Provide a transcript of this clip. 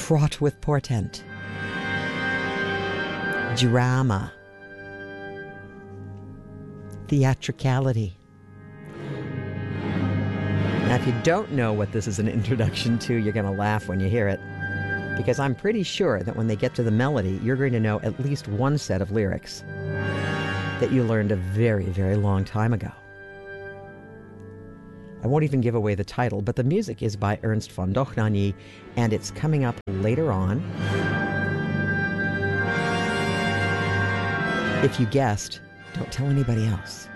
fraught with portent, drama, theatricality. Now, if you don't know what this is an introduction to, you're going to laugh when you hear it, because I'm pretty sure that when they get to the melody, you're going to know at least one set of lyrics that you learned a very, very long time ago. I won't even give away the title, but the music is by Ernst von Dohnanyi, and it's coming up later on. If you guessed, don't tell anybody else.